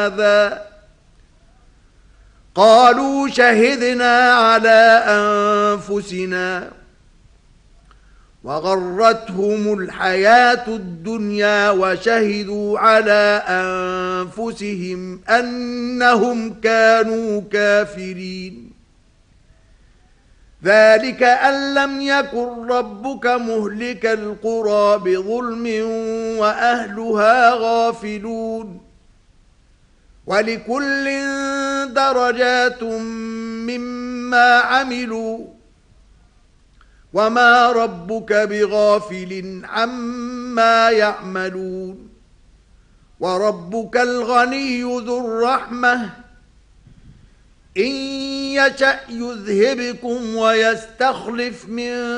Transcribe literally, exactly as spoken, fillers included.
هذا قالوا شهدنا على أنفسنا وغرتهم الحياة الدنيا وشهدوا على أنفسهم أنهم كانوا كافرين ذلك أن لم يكن ربك مهلك القرى بظلم وأهلها غافلون ولكل درجات مما عملوا وما ربك بغافل عما يعملون وربك الغني ذو الرحمة إن يشأ يذهبكم ويستخلف من